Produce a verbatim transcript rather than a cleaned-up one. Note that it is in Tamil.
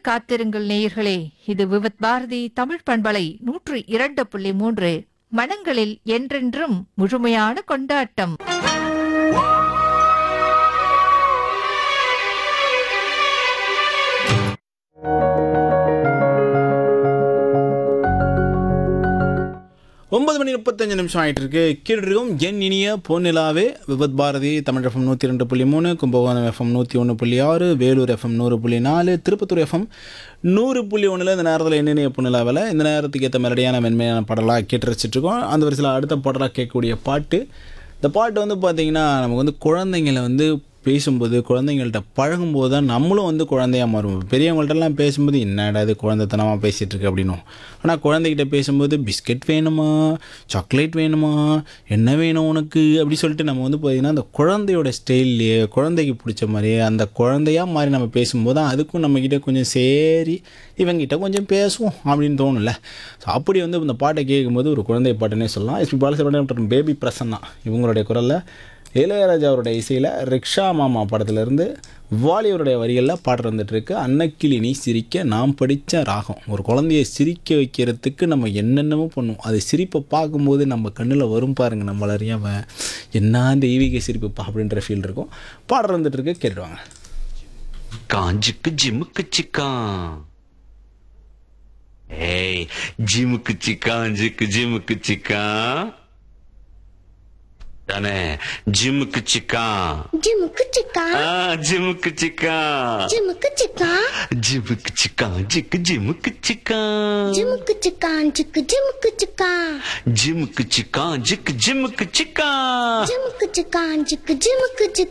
காத்திருங்கள் நேயர்களே, இது விவத் பாரதி தமிழ் பண்பலை நூற்று இரண்டு புள்ளி மூன்று. மனங்களில் என்றென்றும் முழுமையான கொண்டாட்டம். ஒன்பது மணி முப்பத்தஞ்சு நிமிஷம் ஆகிட்டு இருக்கு. கீழ்ருக்கும் என் இனிய பொன்னிலாவே விபத் பாரதி தமிழ் எஃப்எம் நூற்றி ரெண்டு புள்ளி மூணு, கும்பகோணம் எஃப்எம் நூற்றி ஒன்று புள்ளி ஆறு, வேலூர் எஃப்எம் நூறு புள்ளி நாலு, திருப்பத்தூர் எஃப்எம் நூறு புள்ளி ஒன்றில் இந்த நேரத்தில் என் இனிய பொன்னிலாவில் இந்த நேரத்துக்கு ஏற்ற மெலடியான மென்மையான பாடலாக கேட்டு ரசிச்சிட்ருக்கோம். அந்த வரிசையில் அடுத்த பாடலாக கேட்கக்கூடிய பாட்டு, இந்த பாட்டு வந்து பார்த்திங்கன்னா நமக்கு வந்து குழந்தைங்களை வந்து பேசும்போது, குழந்தைங்கள்ட்ட பழகும்போது தான் நம்மளும் வந்து குழந்தையாக மாறுவோம். பெரியவங்கள்ட்டெல்லாம் பேசும்போது என்னடா இது குழந்தைத்தனமாக பேசிகிட்டு இருக்கு அப்படின்னும். ஆனால் குழந்தைகிட்ட பேசும்போது பிஸ்கெட் வேணுமா, சாக்லேட் வேணுமா, என்ன வேணும் உனக்கு அப்படி சொல்லிட்டு நம்ம வந்து பார்த்திங்கன்னா அந்த குழந்தையோட ஸ்டைல்லையே குழந்தைக்கு பிடிச்ச மாதிரியே அந்த குழந்தையாக மாதிரி நம்ம பேசும்போது தான் அதுக்கும் நம்மக்கிட்ட கொஞ்சம் சரி இவங்கிட்ட கொஞ்சம் பேசுவோம் அப்படின்னு தோணும்ல. ஸோ அப்படி வந்து இந்த பாட்டை கேட்கும்போது ஒரு குழந்தை பாட்டுன்னே சொல்லலாம். எஸ்பி பாலசுப்ரமணியம் மற்றும் பேபி பிரசன்னா இவங்களுடைய குரலில், இளையராஜா அவருடைய இசையில் ரிக்ஷா மாமா படத்துலேருந்து வாலியவருடைய வரிகளில் பாட்டு வந்துட்டுருக்கு. அன்னக்கிளி நீ சிரிக்க நாம் படித்த ராகம். ஒரு குழந்தைய சிரிக்க வைக்கிறதுக்கு நம்ம என்னென்னமோ பண்ணுவோம். அது சிரிப்பை பார்க்கும்போது நம்ம கண்ணில் வரும் பாருங்கள், நம்மள அறியாமல் என்ன தெய்வீக சிரிப்புப்பா அப்படின்ற ஃபீல் இருக்கும். பாட்டு வந்துட்டுருக்கு, கேட்டுடுவாங்க. காஞ்சுக்கு ஜிமுக்கு சிக்கான், ஏய் ஜிமுக்கு சிக்கான், ஜிக்கு ஜிமுக்கு சிக்கான் தானே, ஜிமுக்கு சிக்கான், ஜிமுக்கு சிக்கா, ஜிமுக்கு சிக்கான், ஜிமுக்கு சிக்கா, ஜிமுக்கு சிக்கான், ஜிக்கு ஜிமுக்கு சிக்கான், ஜிமுக்கு சிக்கான், ஜிக்கு ஜிமுக்கு சிக்கா, ஜிமுக்கு சிக்கான், ஜிக்கு ஜிமுக்கு சிக்கான், ஜிமுக்கு சிக்கான், ஜிக்கு ஜிமுக்கு சிக்கா.